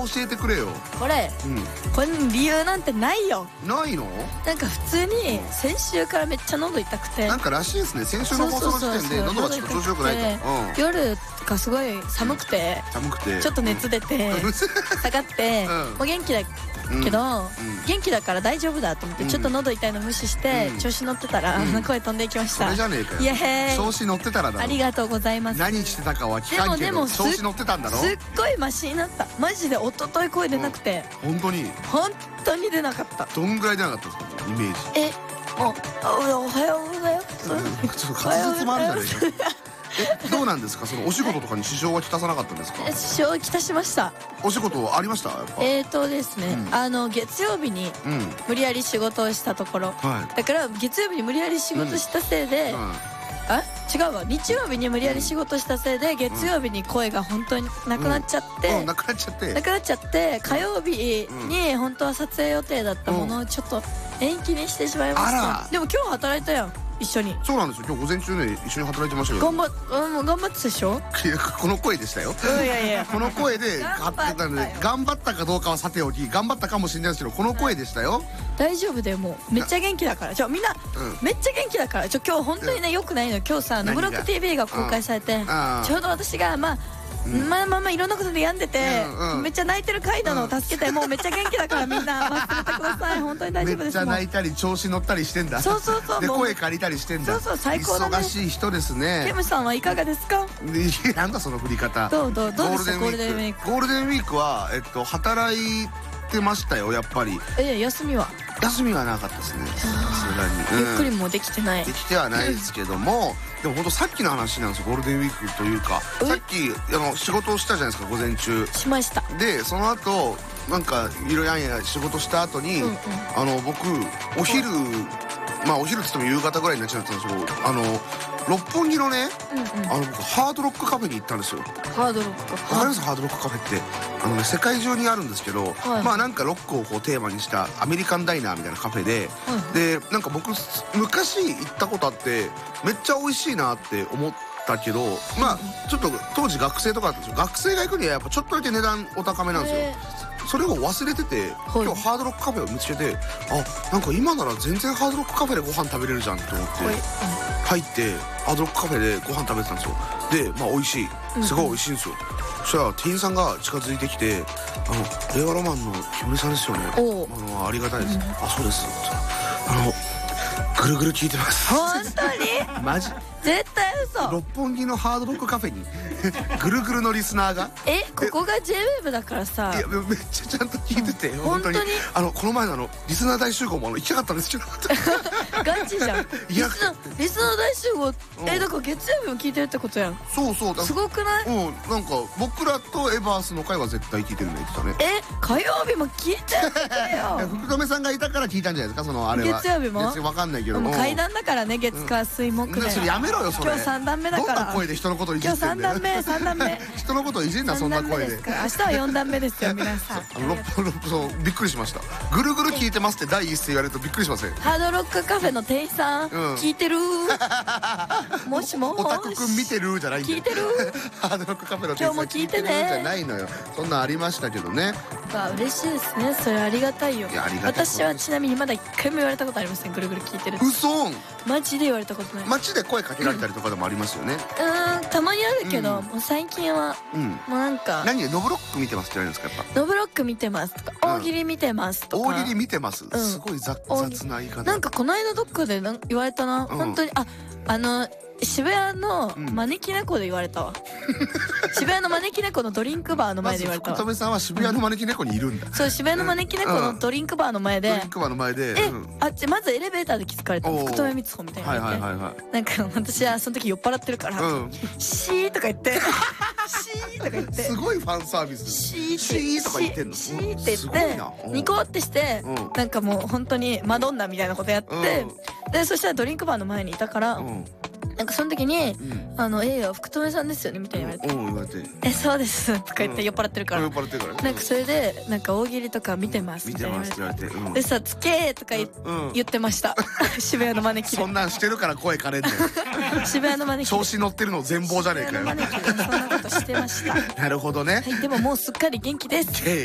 教えてくれよ。 これ理由なんてないよ。 ないの？ なんか普通に先週からめっちゃ喉痛くて、 なんからしいですね。先週の放送の時点で喉がちょっと調子良くないと。 夜がすごい寒くてちょっと熱出て下がってもう元気だけど元気だから大丈夫だと思ってちょっと喉痛いの無視して調子乗ってたら声飛んでいきました。 それじゃねえかよ。 イエーイ。 調子乗ってたらだろ。 ありがとうございます。 何してたかは聞かんけど調子乗ってたんだろ。 すっごいマシになった。マジで一昨日声出なくて。 本当に出なかった。 どんぐらい出なかったんですかイメージ。 おはようございます。 ちょっと滑舌もあるじゃないですか。どうなんですか、そのお仕事とかに支障はきたさなかったんですか？ 支障きたしました。 お仕事ありました？やっぱですね、月曜日に無理やり仕事をしたところ、だから月曜日に無理やり仕事したせいで、違うわ、日曜日に無理やり仕事したせいで月曜日に声が本当になくなっちゃってなくなっちゃって火曜日に本当は撮影予定だったものをちょっと延期にしてしまいました。でも今日働いたやん一緒に。そうなんですよ、今日午前中ね一緒に働いてましたよ。頑張ってたでしょ。 この声でしたよ。 いやいやこの声で頑張ったかどうかはさておき、頑張ったかもしれないですけどこの声でしたよ。 大丈夫だよ、もうめっちゃ元気だから。みんなめっちゃ元気だから。今日本当にねよくないのよ。今日さ「ノブロック TV」が公開されてちょうど私がいろんなことで病んでてめっちゃ泣いてる回なのを助けて、もうめっちゃ元気だからみんな忘れてください。本当に大丈夫です。 めっちゃ泣いたり調子乗ったりしてんだ。 そうで声借りたりしてんだ。 最高だね。 忙しい人ですね。 ケムさんはいかがですか？ なんだその振り方。 どうでしたゴールデンウィーク。 ゴールデンウィークは働いてましたよ、やっぱり。 休みはなかったですね、さすがに。 ゆっくりもできてない。 できてはないですけども、でも本当さっきの話なんですよ、ゴールデンウィークというか。さっき仕事をしたじゃないですか、午前中。 しました。 でその後なんかいろいろ仕事した後に僕お昼お昼っつっても夕方ぐらいになっちゃったんですけど、六本木のね僕ハードロックカフェに行ったんですよ。 ハードロックカフェ。 わかります？ハードロックカフェって世界中にあるんですけど、なんかロックをテーマにしたアメリカンダイナーみたいなカフェで、でなんか僕昔行ったことあってめっちゃ美味しいなって思ったけど、ちょっと当時学生とかだったんですよ。学生が行くにはやっぱちょっとだけ値段お高めなんですよ。それを忘れてて今日ハードロックカフェを見つけて、なんか今なら全然ハードロックカフェでご飯食べれるじゃんって思って入ってハードロックカフェでご飯食べてたんですよ。で美味しい、すごい美味しいんですよ。そしたら店員さんが近づいてきて「令和ロマンの木村さんですよね。ありがたいです。そうです。ぐるぐる聞いてます。 本当に？ マジ？ 絶対嘘。 六本木のハードロックカフェにぐるぐるのリスナーがここが J-WAVE だからさ。 いやめっちゃちゃんと聞いてて、本当にこの前のリスナー大集合も行きたかったんですけどガチじゃん。リスナー大集合だから月曜日も聞いてるってことやん。 そうすごくない？ なんか僕らとエバースの回は絶対聞いてるの言ってたね。 火曜日も聞いてるよ。 福留さんがいたから聞いたんじゃないですか、あれは。 月曜日も分かんないけども階段だからね、月火水木で。 それやめろよ、それ。 今日3段目だから。 どんな声で人のこといじってんだよ。 今日3段目人のこといじんな、そんな声で。 明日は4段目ですよ皆さん。 びっくりしました。ぐるぐる聞いてますって第一声言われるとびっくりしません？ ハードロックカフェの店員さん聞いてる？もしもオタクくん見てるじゃないんだよ。 聞いてる？ ハードロックカフェの店員さん今日も聞いてねじゃないのよ。そんなんありましたけどね。 嬉しいですね、それありがたいよ。私はちなみにまだ1回も言われたことありません。ぐるぐる聞いてる。 嘘？ マジで言われたことない。 街で声かけられたりとかでもありますよね。 たまにあるけど、もう最近はもうなんかノブロック見てますって言われるんですか？やっぱノブロック見てますとか大喜利見てますとか。 大喜利見てます、すごい雑な言い方。 なんかこの間どっかで言われたな、本当に。渋谷の招き猫で言われたわ。渋谷の招き猫のドリンクバーの前で言われたわ。 福留さんは渋谷の招き猫にいるんだ。 そう、渋谷の招き猫のドリンクバーの前でまずエレベーターで気づかれた。福留光穂みたいな。なんか私はその時酔っ払ってるからシーとか言ってシーとか言って、すごいファンサービス。シーとか言ってんの。 シーって言ってニコってしてなんかもう本当にマドンナみたいなことやって、でそしたらドリンクバーの前にいたからなんかその時に「福留さんですよね」みたいに言われて「そうです」とか言って酔っ払ってるから、なんかそれでなんか大喜利とか見てますみたいな言われて、でさ「つけ」とか言ってました。渋谷の招きで。 そんなんしてるから声かれんねん。 渋谷の招きで調子乗ってるの全貌じゃねえかよ。 そんなことしてました。 なるほどね。 でももうすっかり元気です。